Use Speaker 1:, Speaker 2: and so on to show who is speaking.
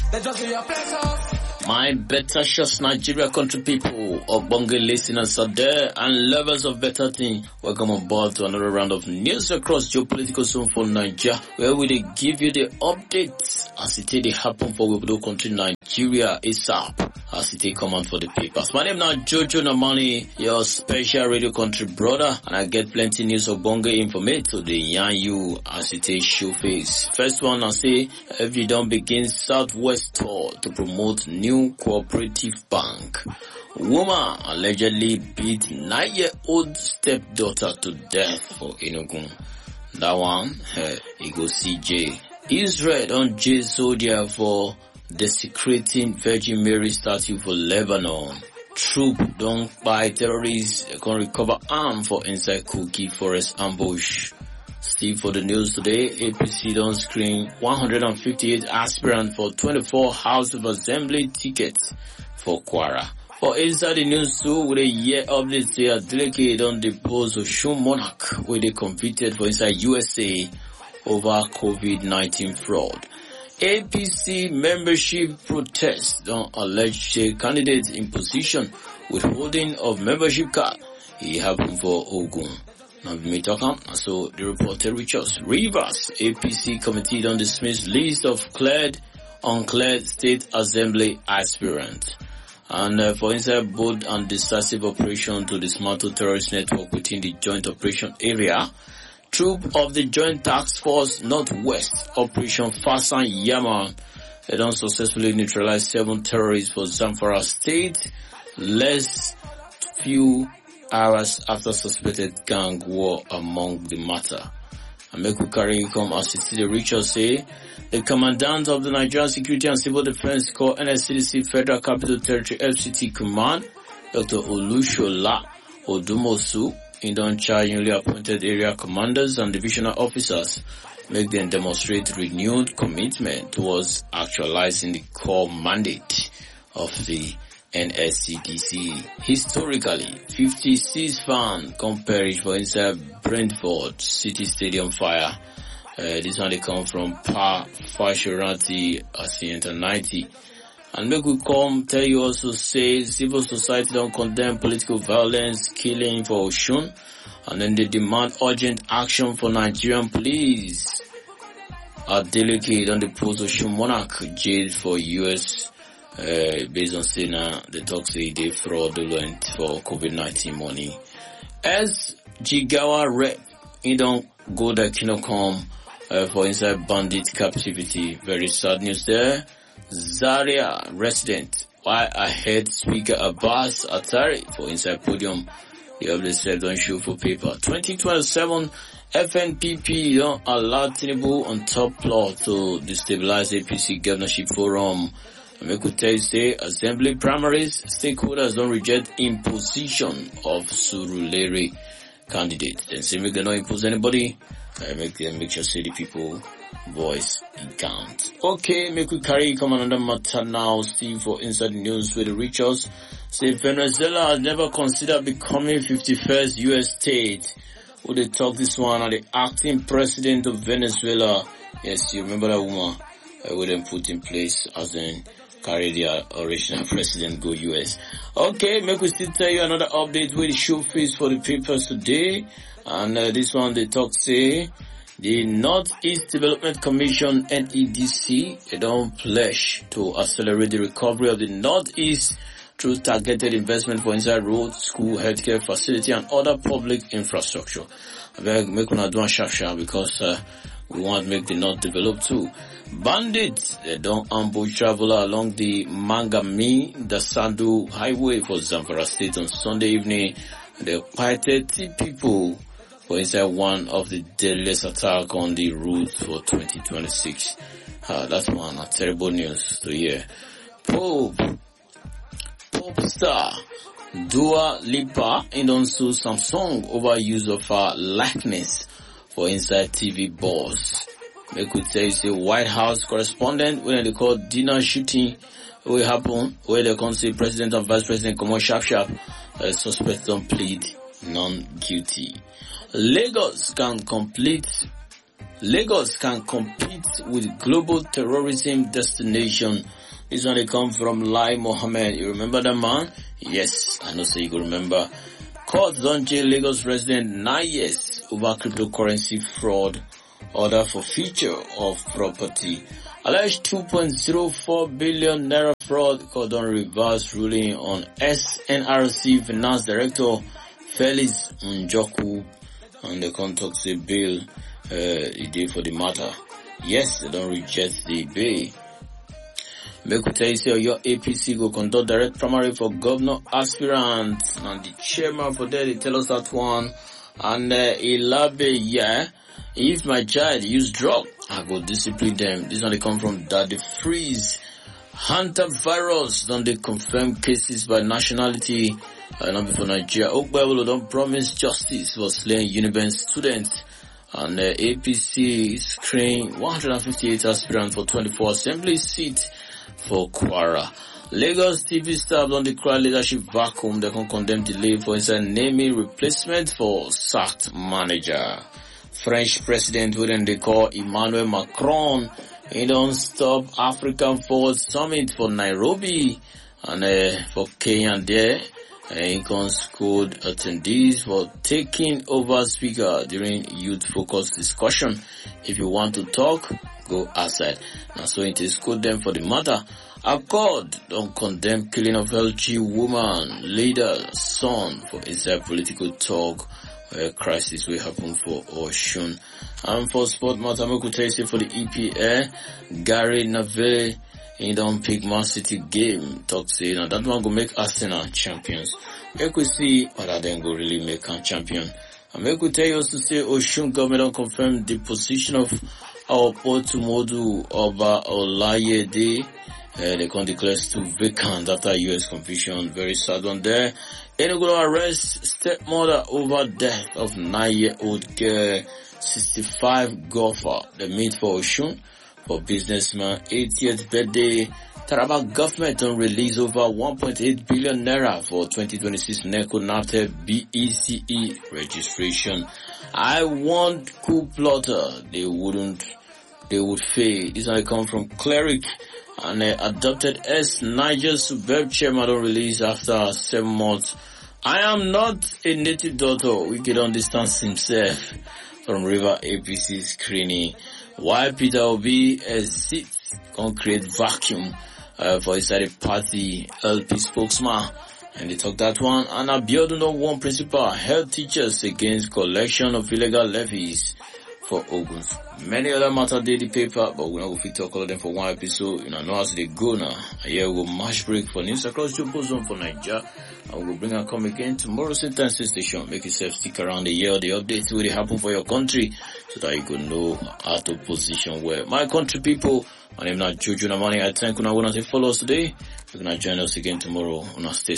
Speaker 1: They just be your pleasures.
Speaker 2: My better shots, Nigeria country people, Obonge listeners out there and lovers of better things. Welcome on board to another round of news across geopolitical zone for Nigeria, where we give you the updates as it happen for Wibudo country Nigeria ASAP, as it come out for the papers. My name now Jojo Namani, your special radio country brother, and I get plenty news of Obonge information to the yarn you as it show face. First one I say, every don't begin Southwest tour to promote new cooperative bank. Woman allegedly beat 9-year-old stepdaughter to death for Enugu. That one, Ego CJ. Israel on J soldier for desecrating Virgin Mary statue for Lebanon. Troop don't buy terrorists can recover arm for inside Kogi forest ambush. Steve for the news today, APC don't screen 158 aspirants for 24 House of Assembly tickets for Kwara. For inside the news too, with a year update here, Adeleke don't depose Osun Monarch where they competed for inside USA over COVID-19 fraud. APC membership protest don't allege candidate in position withholding of membership card. It happened for Ogun. Now we talk so the reporter reaches Rivers APC committee don't dismiss list of uncleared state assembly aspirants. And for inside bold and decisive operation to dismantle terrorist network within the joint operation area, troop of the Joint Task Force Northwest Operation Fasan Yaman, they don't successfully neutralize 7 terrorists for Zamfara State, less few hours after suspected gang war among the matter. And make we carry come as the Richards say, the commandant of the Nigerian Security and Civil Defense Corps NSCDC Federal Capital Territory FCT Command, Dr. Olushola Odumosu, in don charge newly appointed area commanders and divisional officers, make them demonstrate renewed commitment towards actualizing the core mandate of the NSCDC. Historically, 56 fans come perish for inside Brentford City Stadium fire. This one they come from Fashoranti Asienta 90. And make we come tell you also say civil society don't condemn political violence, killing for Osun, and then they demand urgent action for Nigerian police. Adeleke on the post Osun Monarch jailed for US based on saying the talk say they fraudulent for COVID-19 money. As Jigawa rep, he don't go that Kinocom for inside bandit captivity. Very sad news there. Zaria resident, why ahead Speaker Abbas Atari for inside podium. The update said don't show for paper. 2027 FNPP don't allow Tinubu on top plot to destabilize APC governorship forum. And we could tell you say assembly primaries, stakeholders don't reject imposition of Surulere candidate. Then say we cannot impose anybody. Make sure say the people voice it count. Okay, make we carry come another matter now. Steve for inside the news with the Richards. Say Venezuela has never considered becoming 51st US state. Would they talk this one at the acting president of Venezuela? Yes, you remember that woman who then put in place as then carry the original president go US. Okay, make we still tell you another update with the show face for the papers today. And this one they talk say the Northeast Development Commission NEDC, they don't pledge to accelerate the recovery of the Northeast through targeted investment for inside road, school, healthcare facility and other public infrastructure. I beg make una do sharp because we want to make the North develop too. Bandits, they don't ambush traveler along the Mangami, the Sandu Highway for Zamfara State on Sunday evening. They occupied 30 people for inside one of the deadliest attack on the route for 2026. That's one terrible news to hear. Pop star Dua Lipa and also Samsung over use of her likeness for inside TV boss. Make we tell you say White House correspondent when they call dinner shooting will happen where they can say President and Vice President come on sharp. Suspects don't plead non-guilty. Lagos can complete Lagos can compete with global terrorism destination. This one they come from Lai Mohammed. You remember that man? Yes, I know so you go remember. Court don jail Lagos resident 9 years over cryptocurrency fraud. Order for forfeiture of property. Alleged 2.04 billion naira fraud. Court don reverse ruling on SNRC Finance Director Felix Njoku and the contact say bail the day for the matter. Yes, they don't reject the bail. Make we tell you say your APC go conduct direct primary for governor aspirant and the chairman for there they tell us that one and Ilabe yeah. If my child use drug, I go discipline them. This one they come from Daddy Freeze. Hunter virus don't they confirm cases by nationality not before Nigeria. Ogbebolo don't promise justice for slaying Uniben students. And APC screen 158 aspirants for 24 assembly seats for Kwara. Lagos TV staff on the crowd leadership vacuum. They can condemn delay for inside naming replacement for sacked manager. French president wouldn't they call Emmanuel Macron. He don't stop African Forward Summit for Nairobi and for Kenya there. He can scold attendees for taking over speaker during youth focused discussion. If you want to talk, go outside. Now so it is scold them for the matter. Accord don't condemn killing of LG woman, leader, son for inside political talk. Crisis will happen for Oshun. And for sport matter, I could tell you for the EPL, Gary Neville, he don't pick Man City game. Talk say now that one go make Arsenal champions. Make we see whether then go really make a champion. And make we tell you also say Oshun government don't confirm the position of our Portumodu Oba Olayede. They can declare to vacant after US conviction. Very sad one there. Enugu arrest stepmother over death of 9-year-old girl. 65 golfer. They meet for Oshun for businessman 80th birthday. Taraba government don't release over 1.8 billion naira for 2026 NECO NAFTA BECE registration. I want coup plotter. They would fail. This one come from Cleric. And adopted Niger Suburb chairman don't release after 7 months. I am not a native daughter. We can distance himself from River APC screening. Why Peter Obi exits concrete vacuum for inside a party LP spokesman. And they talk that one. And Abiodun don't want principal held teachers against collection of illegal levies for Oguns. Many other matter did the paper, but we're not going to talk all of them for one episode. You know how they go now. Here we go match break for news across Jopo Zone for Nigeria. And we'll bring and come again tomorrow same time, same station. Make yourself stick around the year, the updates will happen for your country so that you can know how to position where. My country people, my name is Jojo Namani. I thank you. I want to follow us today. You're going to join us again tomorrow on our station.